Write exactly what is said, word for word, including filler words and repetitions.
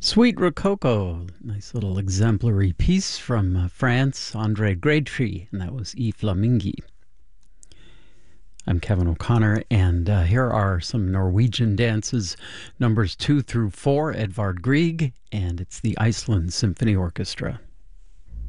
Sweet Rococo, nice little exemplary piece from uh, France, Andre Graytree, and that was E Flamingi. I'm Kevin O'Connor, and uh, here are some Norwegian dances, numbers two through four, Edvard Grieg, and it's the Iceland Symphony Orchestra.